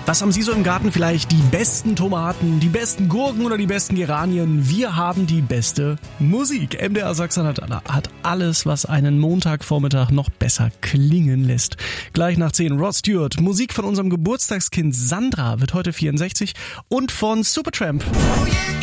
Was haben Sie so im Garten? Vielleicht die besten Tomaten, die besten Gurken oder die besten Geranien? Wir haben die beste Musik. MDR Sachsen hat alles, was einen Montagvormittag noch besser klingen lässt. Gleich nach 10 Rod Stewart. Musik von unserem Geburtstagskind Sandra wird heute 64 und von Supertramp. Oh yeah.